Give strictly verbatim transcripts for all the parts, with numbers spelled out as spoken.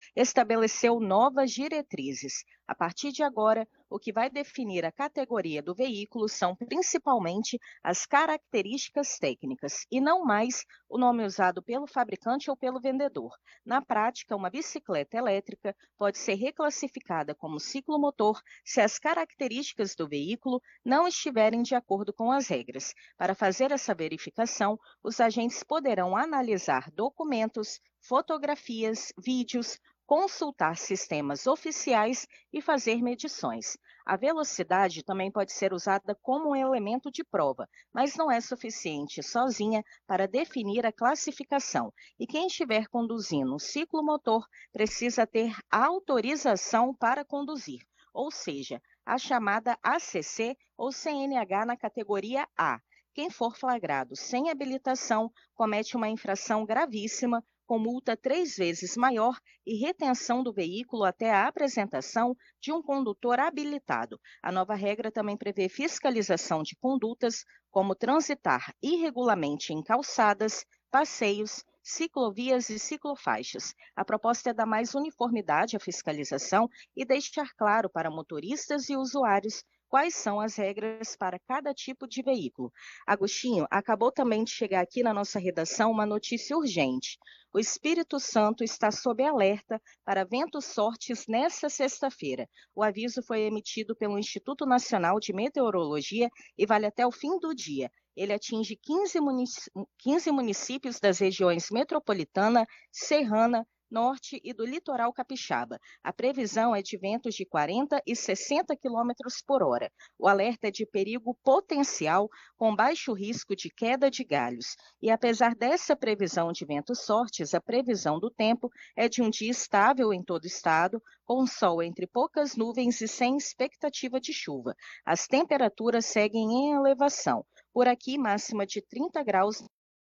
estabeleceu novas diretrizes. A partir de agora, o que vai definir a categoria do veículo são principalmente as características técnicas e não mais o nome usado pelo fabricante ou pelo vendedor. Na prática, uma bicicleta elétrica pode ser reclassificada como ciclomotor se as características do veículo não estiverem de acordo com as regras. Para fazer essa verificação, os agentes poderão analisar documentos, fotografias, vídeos, consultar sistemas oficiais e fazer medições. A velocidade também pode ser usada como um elemento de prova, mas não é suficiente sozinha para definir a classificação. E quem estiver conduzindo um ciclomotor precisa ter autorização para conduzir, ou seja, a chamada A C C ou C N H na categoria A. Quem for flagrado sem habilitação comete uma infração gravíssima, com multa três vezes maior e retenção do veículo até a apresentação de um condutor habilitado. A nova regra também prevê fiscalização de condutas, como transitar irregularmente em calçadas, passeios, ciclovias e ciclofaixas. A proposta é dar mais uniformidade à fiscalização e deixar claro para motoristas e usuários quais são as regras para cada tipo de veículo. Agostinho, acabou também de chegar aqui na nossa redação uma notícia urgente. O Espírito Santo está sob alerta para ventos fortes nesta sexta-feira. O aviso foi emitido pelo Instituto Nacional de Meteorologia e vale até o fim do dia. Ele atinge quinze, munic... quinze municípios das regiões metropolitana, serrana, norte e do litoral capixaba. A previsão é de ventos de quarenta e sessenta quilômetros por hora. O alerta é de perigo potencial, com baixo risco de queda de galhos. E apesar dessa previsão de ventos fortes, a previsão do tempo é de um dia estável em todo o estado, com sol entre poucas nuvens e sem expectativa de chuva. As temperaturas seguem em elevação. Por aqui, máxima de trinta graus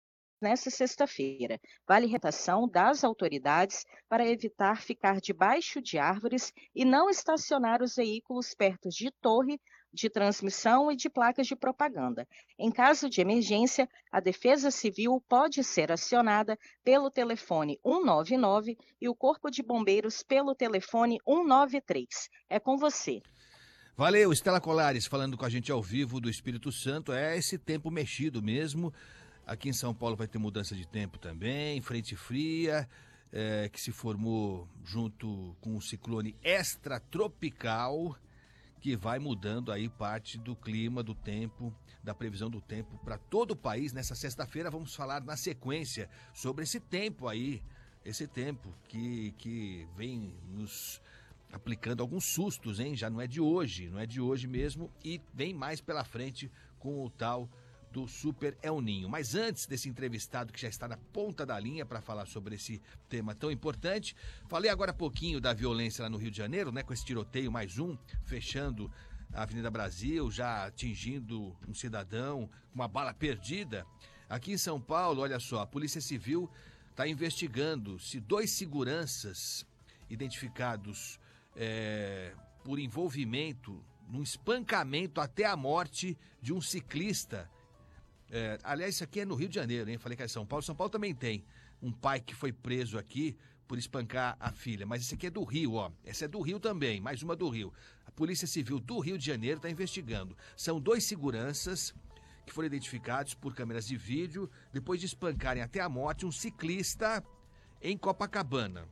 nesta sexta-feira. Vale retação das autoridades para evitar ficar debaixo de árvores e não estacionar os veículos perto de torre de transmissão e de placas de propaganda. Em caso de emergência, a Defesa Civil pode ser acionada pelo telefone cento e noventa e nove e o Corpo de Bombeiros pelo telefone cento e noventa e três. É com você. Valeu, Estela Colares falando com a gente ao vivo do Espírito Santo. É esse tempo mexido mesmo. Aqui em São Paulo vai ter mudança de tempo também, frente fria, é, que se formou junto com o ciclone extratropical, que vai mudando aí parte do clima, do tempo, da previsão do tempo para todo o país. Nessa sexta-feira vamos falar na sequência sobre esse tempo aí, esse tempo que, que vem nos aplicando alguns sustos, hein? Já não é de hoje, não é de hoje mesmo, e vem mais pela frente com o tal do Super El Ninho. Mas antes desse entrevistado que já está na ponta da linha para falar sobre esse tema tão importante, falei agora há pouquinho da violência lá no Rio de Janeiro, né, com esse tiroteio mais um, fechando a Avenida Brasil, já atingindo um cidadão com uma bala perdida. Aqui em São Paulo, olha só, a Polícia Civil está investigando se dois seguranças identificados é, por envolvimento num espancamento até a morte de um ciclista. É, aliás, isso aqui é no Rio de Janeiro, hein? Falei que é São Paulo. São Paulo também tem um pai que foi preso aqui por espancar a filha. Mas esse aqui é do Rio, ó. Essa é do Rio também, mais uma do Rio. A Polícia Civil do Rio de Janeiro está investigando. São dois seguranças que foram identificados por câmeras de vídeo depois de espancarem até a morte um ciclista em Copacabana.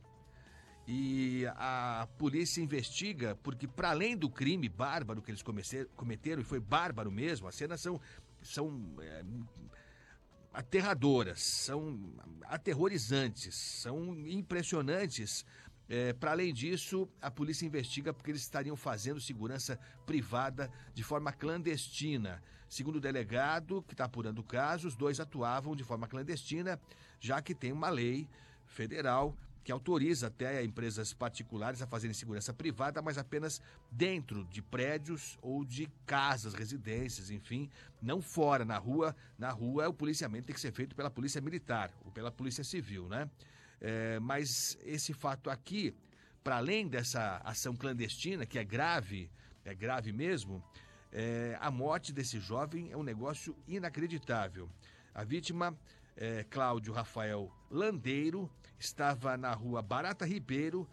E a polícia investiga porque, para além do crime bárbaro que eles cometeram, e foi bárbaro mesmo, as cenas são... são é, aterradoras, são aterrorizantes, são impressionantes. É, para além disso, a polícia investiga porque eles estariam fazendo segurança privada de forma clandestina. Segundo o delegado que está apurando o caso, os dois atuavam de forma clandestina, já que tem uma lei federal que autoriza até empresas particulares a fazerem segurança privada, mas apenas dentro de prédios ou de casas, residências, enfim, não fora, na rua. Na rua, o policiamento tem que ser feito pela polícia militar ou pela polícia civil, né? É, mas esse fato aqui, para além dessa ação clandestina, que é grave, é grave mesmo, é, a morte desse jovem é um negócio inacreditável. A vítima, é, Cláudio Rafael Landeiro, estava na rua Barata Ribeiro,